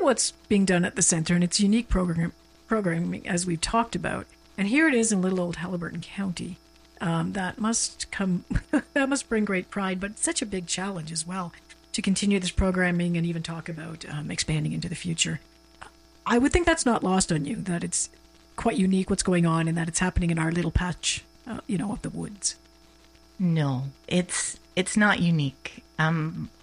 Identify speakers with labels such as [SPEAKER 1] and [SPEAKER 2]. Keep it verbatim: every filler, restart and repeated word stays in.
[SPEAKER 1] what's being done at the center, and it's unique program programming as we've talked about. And here it is in little old Haliburton County. Um, that must come, that must bring great pride, but such a big challenge as well to continue this programming and even talk about um, expanding into the future. I would think that's not lost on you, that it's quite unique what's going on and that it's happening in our little patch, uh, you know, of the woods.
[SPEAKER 2] No, it's it's not unique. Um,